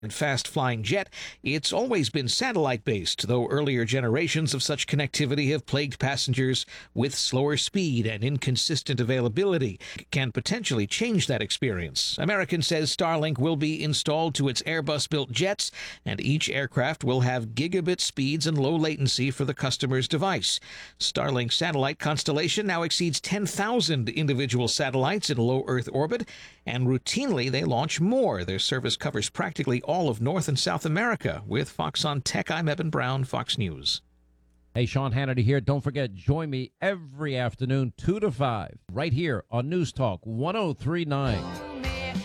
and fast-flying jet, it's always been satellite-based, though earlier generations of such connectivity have plagued passengers with slower speed and inconsistent availability. Can potentially change that experience. American says Starlink will be installed to its Airbus-built jets, and each aircraft will have gigabit speeds and low latency for the customer's device. Starlink satellite constellation now exceeds 10,000 individual satellites in low Earth orbit, and routinely they launch more. Their service covers practically all of North and South America. With Fox on Tech, I'm Evan Brown, Fox News. Hey, Sean Hannity here. Don't forget, join me every afternoon, 2 to 5, right here on News Talk 1039.